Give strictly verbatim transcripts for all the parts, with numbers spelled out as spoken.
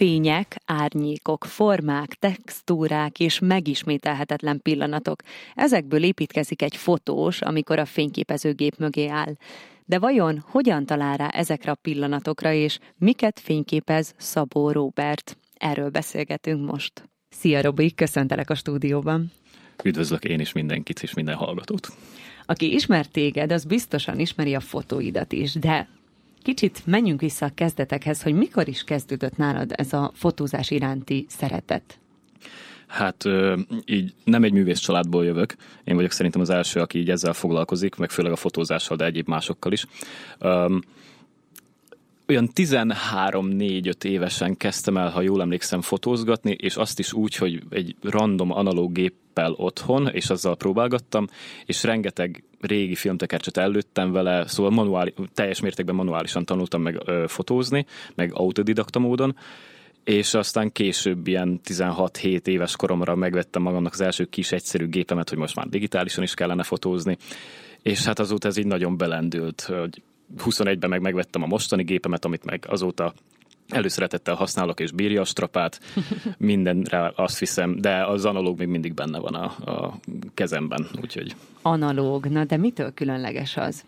Fények, árnyékok, formák, textúrák és megismételhetetlen pillanatok. Ezekből építkezik egy fotós, amikor a fényképezőgép mögé áll. De vajon hogyan talál rá ezekre a pillanatokra, és miket fényképez Szabó Róbert? Erről beszélgetünk most. Szia Robi, köszöntelek a stúdióban. Üdvözlök én is mindenkit és minden hallgatót. Aki ismer téged, az biztosan ismeri a fotóidat is, de kicsit menjünk vissza a kezdetekhez, hogy mikor is kezdődött nálad ez a fotózás iránti szeretet? Hát így nem egy művész családból jövök. Én vagyok szerintem az első, aki így ezzel foglalkozik, meg főleg a fotózással, de egyéb másokkal is. Um, olyan tizenhárom négy öt évesen kezdtem el, ha jól emlékszem, fotózgatni, és azt is úgy, hogy egy random analóg géppel otthon, és azzal próbálgattam, és rengeteg régi filmtekercset előttem vele, szóval manuális, teljes mértékben manuálisan tanultam meg ö, fotózni, meg autodidakta módon, és aztán később ilyen tizenhat hét éves koromra megvettem magamnak az első kis egyszerű gépemet, hogy most már digitálisan is kellene fotózni, és hát azóta ez így nagyon belendült, hogy huszonegyben meg megvettem a mostani gépemet, amit meg azóta előszeretettel használok, és bírja a strapát, mindenre azt hiszem, de az analóg még mindig benne van a, a kezemben, úgyhogy... Analóg, na de mitől különleges az?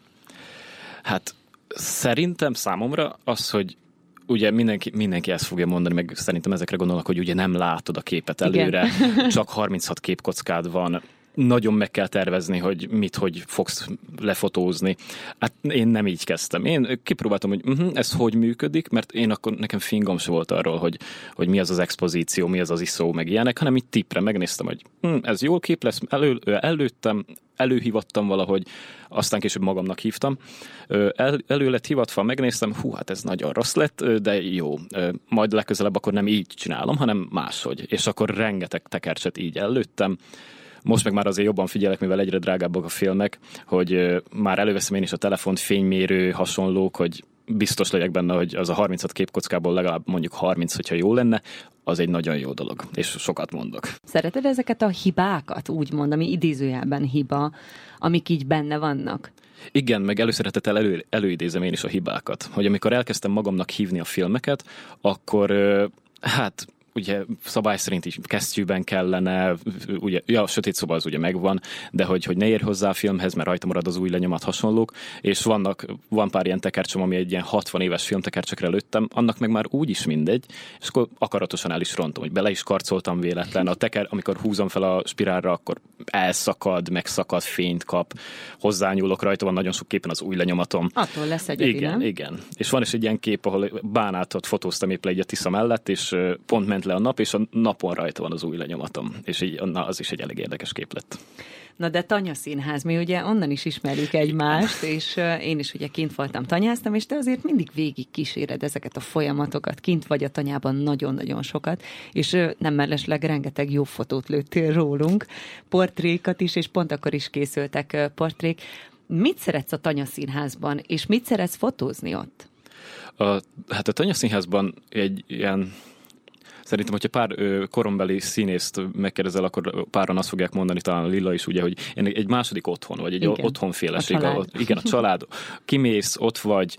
Hát szerintem számomra az, hogy ugye mindenki, mindenki ezt fogja mondani, meg szerintem ezekre gondolnak, hogy ugye nem látod a képet előre, igen. Csak harminchat képkockád van, nagyon meg kell tervezni, hogy mit, hogy fogsz lefotózni. Hát én nem így kezdtem. Én kipróbáltam, hogy uh-huh, ez hogy működik, mert én akkor nekem fingom se volt arról, hogy, hogy mi az az expozíció, mi az az iszó, meg ilyenek, hanem így tippre megnéztem, hogy hm, ez jól kép lesz, elő, előttem, előhívattam valahogy, aztán később magamnak hívtam. El, elő lett hivatva, megnéztem, hú, hát ez nagyon rossz lett, de jó. Majd legközelebb akkor nem így csinálom, hanem máshogy. És akkor rengeteg tekercset így előttem. Most meg már azért jobban figyelek, mivel egyre drágábbak a filmek, hogy már előveszem én is a telefont, fénymérő, hasonlók, hogy biztos legyek benne, hogy az a harminchat képkockából legalább mondjuk harminc, hogyha jó lenne, az egy nagyon jó dolog, és sokat mondok. Szereted ezeket a hibákat, úgymond, ami idézőjelben hiba, amik így benne vannak? Igen, meg előszeretettel elő, előidézem én is a hibákat. Hogy amikor elkezdtem magamnak hívni a filmeket, akkor hát... ugye szabály szerint így kesztyűben kellene, ugye, ja, a sötét szoba az ugye megvan, de hogy, hogy ne érj hozzá a filmhez, mert rajta marad az új lenyomat, hasonlók, és vannak, van pár ilyen tekercsom, ami egy ilyen hatvan éves filmtekercsekre lőttem, annak meg már úgy is mindegy, és akkor akaratosan el is rontom, hogy bele is karcoltam véletlen, a teker, amikor húzom fel a spirálra, akkor elszakad, megszakad, fényt kap, hozzányúlok, rajta van nagyon sok képen az új lenyomatom. Attól lesz egyedi, igen, nem? Igen, és van is egy ilyen kép, ahol bánátot fotóztam épp le egy a Tisza mellett, és pont ment le a nap, és a napon rajta van az új lenyomatom. És így, na, az is egy elég érdekes kép lett. Na de Tanya Színház, mi ugye onnan is ismerjük egymást, és én is ugye kint voltam, tanyáztam, és te azért mindig végig kíséred ezeket a folyamatokat, kint vagy a tanyában nagyon-nagyon sokat, és nem mellesleg rengeteg jó fotót lőttél rólunk, portrékat is, és pont akkor is készültek portrék. Mit szeretsz a Tanya Színházban, és mit szeretsz fotózni ott? A, hát a Tanya Színházban egy ilyen... Szerintem, hogyha pár ö, korombeli színészt megkérdezel, akkor páran azt fogják mondani, talán a Lilla is, ugye, hogy egy második otthon, vagy egy igen, otthonféleség. A a, igen, a család. Kimész, ott vagy,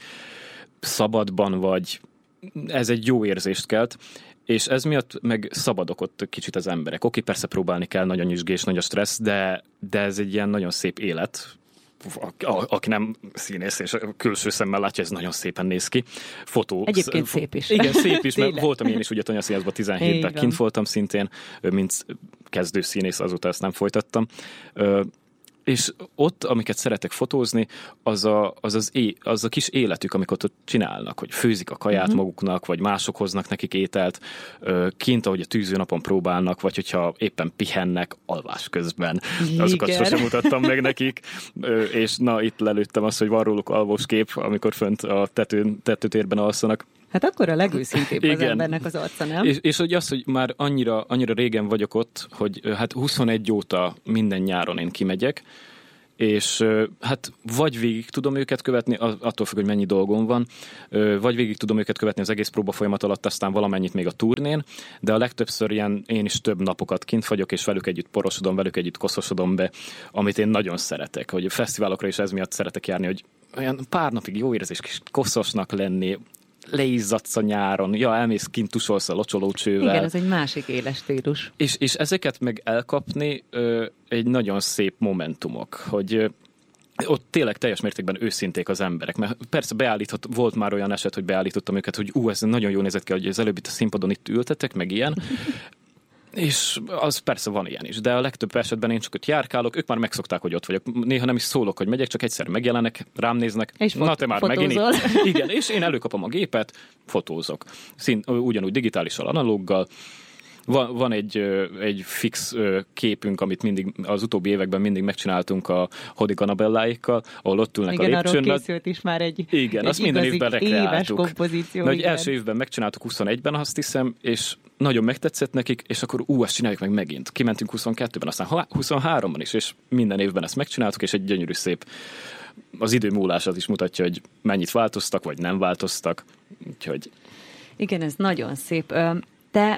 szabadban vagy, ez egy jó érzést kelt, és ez miatt meg szabadok ott kicsit az emberek. Oké, persze próbálni kell, nagy a nyüzsgés, nagy a stressz, de, de ez egy ilyen nagyon szép élet. A, a, aki nem színész, és külső szemmel látja, ez nagyon szépen néz ki. Fotó. Egyébként szép is. Igen, szép is, mert voltam én is ugye Tanya Színházban tizenhétben kint voltam szintén, mint kezdő színész, azóta ezt nem folytattam. És ott, amiket szeretek fotózni, az a, az, az, é, az a kis életük, amiket ott csinálnak, hogy főzik a kaját uh-huh. maguknak, vagy mások hoznak nekik ételt, kint, ahogy a tűzőnapon próbálnak, vagy hogyha éppen pihennek alvás közben. Igen. Azokat sosem mutattam meg nekik, és na, itt lelőttem azt, hogy van róluk alvós kép, amikor fönt a tetőn, tetőtérben alszanak. Hát akkor a legőszintébb az embernek az arca, nem? És, és hogy az, hogy már annyira, annyira régen vagyok ott, hogy hát huszonegy óta minden nyáron én kimegyek, és hát vagy végig tudom őket követni, attól függ, hogy mennyi dolgom van, vagy végig tudom őket követni az egész próba folyamat alatt, aztán valamennyit még a turnén, de a legtöbbször ilyen én is több napokat kint vagyok, és velük együtt porosodom, velük együtt koszosodom be, amit én nagyon szeretek, hogy a fesztiválokra is ez miatt szeretek járni, hogy olyan pár napig jó érzés kis koszosnak lenni, leizzadsz a nyáron, ja, elmész kint tusolsz a locsolócsővel. Igen, ez egy másik éles stílus. És, és ezeket meg elkapni ö, egy nagyon szép momentumok, hogy ö, ott tényleg teljes mértékben őszinték az emberek, mert persze beállíthat, volt már olyan eset, hogy beállítottam őket, hogy ú, ez nagyon jól nézett ki, hogy az előbb itt a színpadon itt ültetek, meg ilyen. És az persze van ilyen is, de a legtöbb esetben én csak ott járkálok, ők már megszokták, hogy ott vagyok. Néha nem is szólok, hogy megyek, csak egyszer megjelenek, rám néznek. És na fot- te már megint itt. Igen, és én előkapom a gépet, fotózok. Szín, ugyanúgy digitálisan, analóggal. Van, van egy, egy fix képünk, amit mindig az utóbbi években mindig megcsináltunk a Hodik Annabelláékkal, ahol ott ülnek igen, a lépcsőn. Igen, arról készült is már egy, igen, egy azt minden évben rekreáltuk. éves kompozíció. Nagy első évben megcsináltuk huszonegyben, azt hiszem, és nagyon megtetszett nekik, és akkor ú, ezt csináljuk meg megint. Kimentünk huszonkettőben, aztán huszonháromban is, és minden évben ezt megcsináltuk, és egy gyönyörű szép, az idő múlás az is mutatja, hogy mennyit változtak, vagy nem változtak. Úgyhogy... Igen, ez nagyon szép. Te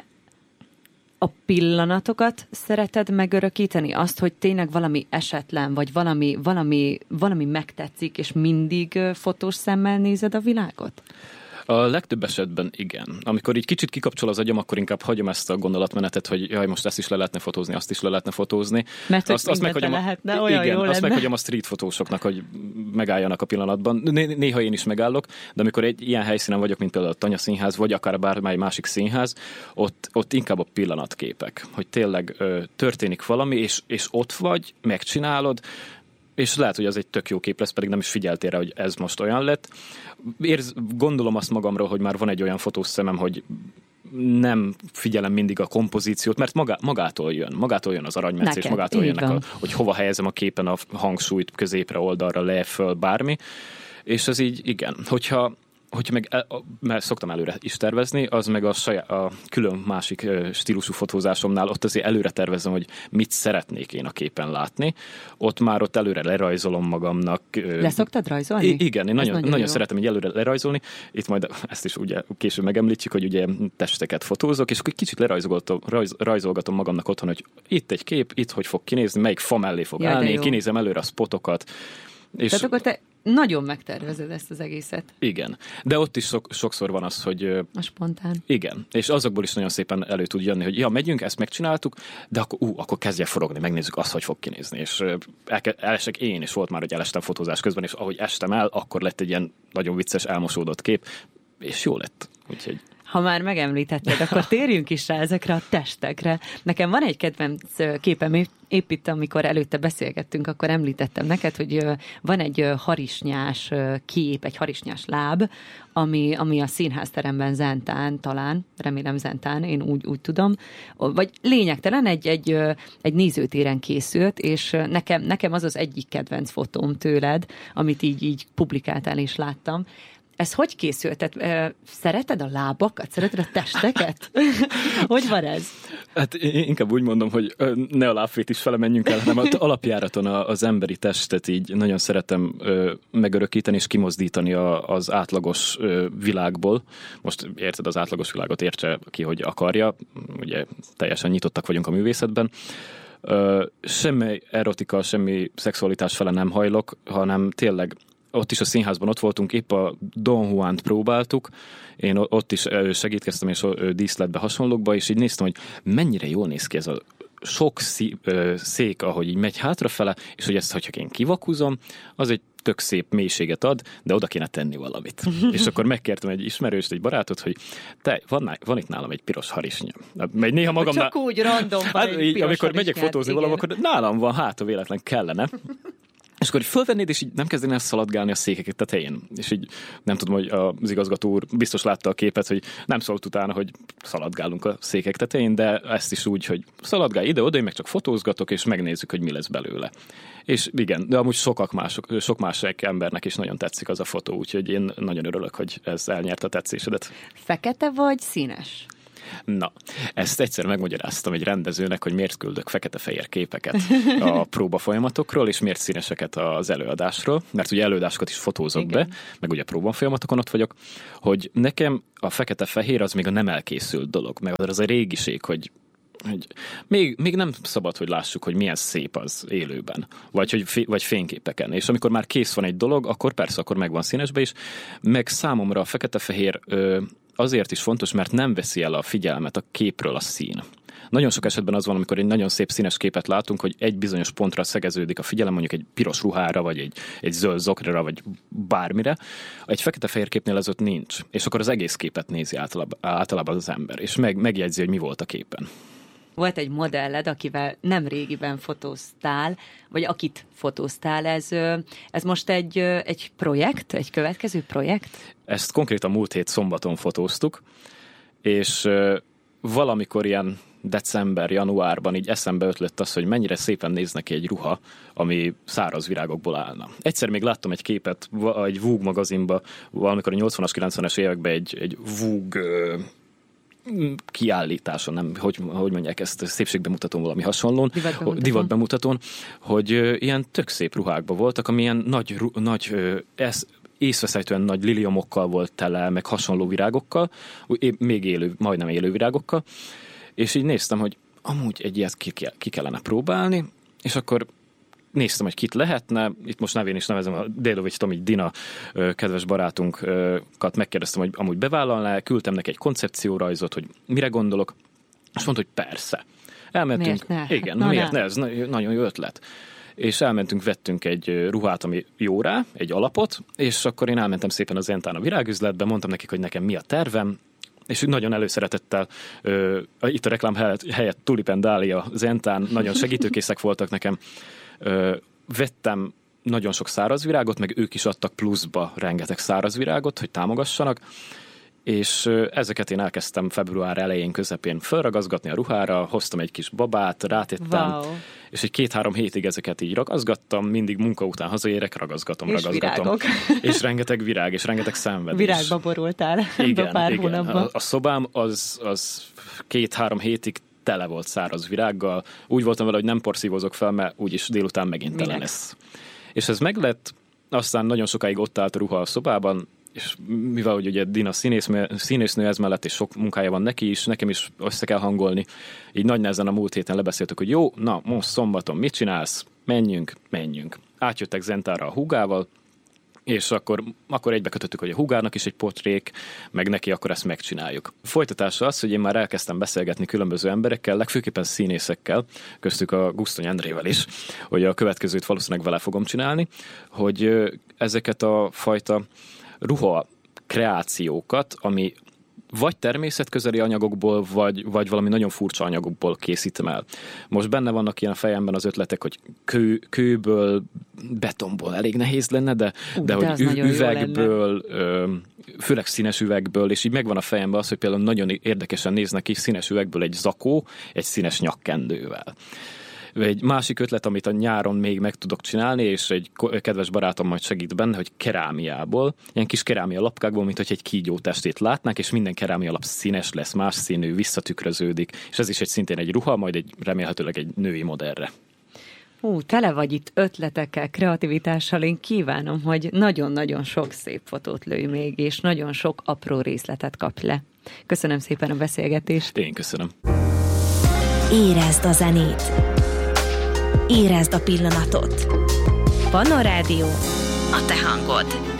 a pillanatokat szereted megörökíteni? Azt, hogy tényleg valami esetlen, vagy valami, valami, valami megtetszik, és mindig fotós szemmel nézed a világot? A legtöbb esetben igen. Amikor így kicsit kikapcsol az agyam, akkor inkább hagyom ezt a gondolatmenetet, hogy jaj, most ezt is le lehetne fotózni, azt is le lehetne fotózni. Mert azt, azt meghagyom a, lehetne, olyan igen, jó azt lenne. meghagyom a street fotósoknak, hogy megálljanak a pillanatban. Néha én is megállok, de amikor egy ilyen helyszínen vagyok, mint például a Tanya Színház, vagy akár bármely másik színház, ott, ott inkább a pillanatképek, hogy tényleg ö, történik valami, és, és ott vagy, megcsinálod, és lehet, hogy az egy tök jó kép lesz, pedig nem is figyeltél rá, hogy ez most olyan lett. Érz, gondolom azt magamról, hogy már van egy olyan fotós szemem, hogy nem figyelem mindig a kompozíciót, mert magá, magától jön. Magától jön az aranymetszés, magától jönnek, a, hogy hova helyezem a képen a hangsúlyt, középre, oldalra, le, föl, bármi. És ez így, igen. Hogyha Hogyha meg, el, mert szoktam előre is tervezni, az meg a, saját, a külön másik stílusú fotózásomnál, ott azért előre tervezem, hogy mit szeretnék én a képen látni. Ott már ott előre lerajzolom magamnak. Le szoktad rajzolni? I- igen, én nagyon, nagyon, nagyon jó. szeretem így előre lerajzolni. Itt majd ezt is ugye később megemlítjük, hogy ugye testeket fotózok, és akkor kicsit lerajzolgatom rajz, rajzolgatom magamnak otthon, hogy itt egy kép, itt hogy fog kinézni, melyik fa mellé fog ja, állni, én kinézem előre a spotokat. És tehát akkor te nagyon megtervezed ezt az egészet. Igen, de ott is sok, sokszor van az, hogy... A spontán. Igen, és azokból is nagyon szépen elő tud jönni, hogy ja, megyünk, ezt megcsináltuk, de akkor, ú, akkor kezdje forogni, megnézzük azt, hogy fog kinézni. És elke, elesek én is, volt már, hogy elestem fotózás közben, és ahogy estem el, akkor lett egy ilyen nagyon vicces, elmosódott kép, és jó lett. Úgyhogy... Ha már megemlítetted, akkor térjünk is rá ezekre a testekre. Nekem van egy kedvenc képem, épp itt, amikor előtte beszélgettünk, akkor említettem neked, hogy van egy harisnyás kép, egy harisnyás láb, ami, ami a színházteremben Zentán talán, remélem Zentán, én úgy, úgy tudom, vagy lényegtelen egy, egy, egy nézőtéren készült, és nekem, nekem az az egyik kedvenc fotóm tőled, amit így, így publikáltál és láttam. Ez hogy készült? Tehát, szereted a lábakat? Szereted a testeket? Hogy van ez? Hát inkább úgy mondom, hogy ne a lábfét is fele menjünk el, hanem alapjáraton az emberi testet így nagyon szeretem megörökíteni és kimozdítani az átlagos világból. Most érted, az átlagos világot értse ki, hogy akarja. Ugye teljesen nyitottak vagyunk a művészetben. Semmi erotika, semmi szexualitás fele nem hajlok, hanem tényleg ott is a színházban ott voltunk, épp a Don Juant próbáltuk, én ott is segítkeztem, és díszletbe hasonlókba, és így néztem, hogy mennyire jól néz ki ez a sok szék, ahogy így megy hátrafele, és hogy ezt, hogyha én kivakuzom, az egy tök szép mélységet ad, de oda kéne tenni valamit. És akkor megkértem egy ismerőst, egy barátot, hogy te, van, van itt nálam egy piros harisnya. Megy néha magamnál... Csak úgy random van hát, így, amikor megyek fotózni valahol, akkor nálam van, hát ha véletlen kellene. És akkor így fölvennéd, és így nem kezdenél el szaladgálni a székek tetején. És így nem tudom, hogy az igazgató úr biztos látta a képet, hogy nem szólt utána, hogy szaladgálunk a székek tetején, de ezt is úgy, hogy szaladgálj ide-oda, én meg csak fotózgatok, és megnézzük, hogy mi lesz belőle. És igen, de amúgy sokak mások, sok másik embernek is nagyon tetszik az a fotó, úgyhogy én nagyon örülök, hogy ez elnyert a tetszésedet. Fekete vagy színes? Na, ezt egyszer megmagyaráztam egy rendezőnek, hogy miért küldök fekete-fehér képeket a próbafolyamatokról, és miért színeseket az előadásról, mert ugye előadásokat is fotózok Igen. be, meg ugye próbafolyamatokon ott vagyok, hogy nekem a fekete-fehér az még a nem elkészült dolog, meg az a régiség, hogy hogy még, még nem szabad, hogy lássuk, hogy milyen szép az élőben, vagy, hogy fé, vagy fényképeken. És amikor már kész van egy dolog, akkor persze, akkor megvan színesbe is. Meg számomra a fekete-fehér ö, azért is fontos, mert nem veszi el a figyelmet a képről a szín. Nagyon sok esetben az van, amikor egy nagyon szép színes képet látunk, hogy egy bizonyos pontra szegeződik a figyelem, mondjuk egy piros ruhára, vagy egy, egy zöld zokrira, vagy bármire. Egy fekete-fehér képnél ez ott nincs. És akkor az egész képet nézi általában, általában az ember, és meg, megjegyzi, hogy mi volt a képen. Volt egy modelled, akivel nem régiben fotóztál, vagy akit fotóztál, ez, ez most egy, egy projekt, egy következő projekt? Ezt konkrétan múlt hét szombaton fotóztuk, és valamikor ilyen december, januárban így eszembe ötlött az, hogy mennyire szépen néz neki egy ruha, ami száraz virágokból állna. Egyszer még láttam egy képet egy Vogue magazinba, valamikor a nyolcvanas, kilencvenes években egy, egy Vogue kiállításon, nem, hogy, hogy mondják ezt, szépségbemutatón, valami hasonlón, divatbemutatón, divatbemutatón, hogy ilyen tök szép ruhákban voltak, ami ilyen nagy, nagy ez, észveszejtően nagy liliomokkal volt tele, meg hasonló virágokkal, még élő, majdnem élő virágokkal, és így néztem, hogy amúgy egy ilyet ki, ki kellene próbálni, és akkor néztem, hogy kit lehetne, itt most nevén is nevezem a Délovics Tomi Dina kedves barátunkat, megkérdeztem, hogy amúgy bevállalná, küldtem neki egy koncepciórajzot, hogy mire gondolok, és mondta, hogy persze. Elmentünk, miért ne? igen, Na, miért ne? Ez nagyon jó ötlet. És elmentünk, vettünk egy ruhát, ami jó rá, egy alapot, és akkor én elmentem szépen az Entán a virágüzletbe, mondtam nekik, hogy nekem mi a tervem, és nagyon előszeretettel, uh, itt a reklám helyett, helyett Tulipen Dália Zentán, nagyon segítőkészek voltak nekem. Uh, vettem nagyon sok szárazvirágot, meg ők is adtak pluszba rengeteg szárazvirágot, hogy támogassanak, és uh, ezeket én elkezdtem február elején, közepén felragazgatni a ruhára, hoztam egy kis babát, rátettem, wow. És egy két-három hétig ezeket így ragazgattam, mindig munka után hazaérek, ragazgatom, és ragazgatom. Virágok. És rengeteg virág, és rengeteg szenvedés. Virágba borultál igen, pár igen. hónapban. A, a szobám az, az két-három hétig tele volt száraz virággal. Úgy voltam vele, hogy nem porszívózok fel, mert úgyis délután megint tele Minek? lesz. És ez meglett, aztán nagyon sokáig ott állt a ruha a szobában, és mivel hogy ugye Dina színésznő, színésznő ez mellett, és sok munkája van neki is, nekem is össze kell hangolni. Így nagy nehezen a múlt héten lebeszéltük, hogy jó, na most szombaton mit csinálsz? Menjünk, menjünk. Átjöttek Zentára a húgával, és akkor, akkor egybe kötöttük, hogy a húgának is egy portrék, meg neki akkor ezt megcsináljuk. Folytatása az, hogy én már elkezdtem beszélgetni különböző emberekkel, legfőképpen színészekkel, köztük a Gusztony Endrével is, hogy a következőt valószínűleg vele fogom csinálni, hogy ezeket a fajta ruha kreációkat, ami vagy természetközeli anyagokból, vagy, vagy valami nagyon furcsa anyagokból készítem el. Most benne vannak ilyen a fejemben az ötletek, hogy kő, kőből, betonból elég nehéz lenne, de, uh, de, de hogy ü- üvegből, ö, főleg színes üvegből, és így megvan a fejemben az, hogy például nagyon érdekesen néznek ki színes üvegből egy zakó, egy színes nyakkendővel. Egy másik ötlet, amit a nyáron még meg tudok csinálni, és egy kedves barátom majd segít benne, hogy kerámiából, ilyen kis kerámia lapkákból, mint hogy egy kígyó testét látnák, és minden kerámia lap színes lesz, más színű, visszatükröződik, és ez is egy szintén egy ruha, majd egy remélhetőleg egy női modellre. Ú, tele vagy itt ötletekkel, kreativitással, én kívánom, hogy nagyon-nagyon sok szép fotót lőj még, és nagyon sok apró részletet kapj le. Köszönöm szépen a beszélgetést. Én köszönöm. Érezd a zenét. Érezd a pillanatot. Pannon Rádió, a te hangod.